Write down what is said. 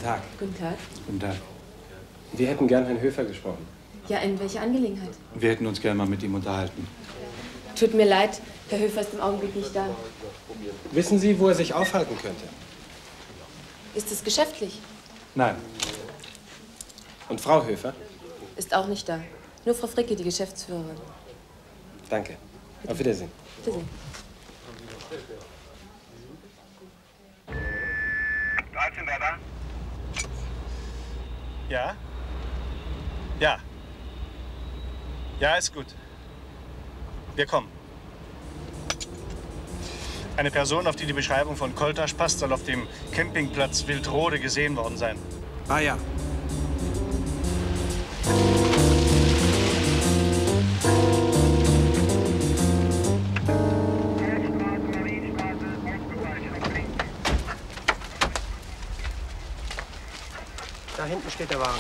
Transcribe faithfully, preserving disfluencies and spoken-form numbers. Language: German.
Tag. Guten Tag. Guten Tag. Wir hätten gern Herrn Höfer gesprochen. Ja, in welcher Angelegenheit? Wir hätten uns gerne mal mit ihm unterhalten. Tut mir leid, Herr Höfer ist im Augenblick nicht da. Wissen Sie, wo er sich aufhalten könnte? Ist es geschäftlich? Nein. Und Frau Höfer? Ist auch nicht da. Nur Frau Fricke, die Geschäftsführerin. Danke. Auf Wiedersehen. Wiedersehen. dreizehn, wer da? Ja? Ja. Ja, ist gut. Wir kommen. Eine Person, auf die die Beschreibung von Koltasch passt, soll auf dem Campingplatz Wildrode gesehen worden sein. Ah ja. Da hinten steht der Wagen.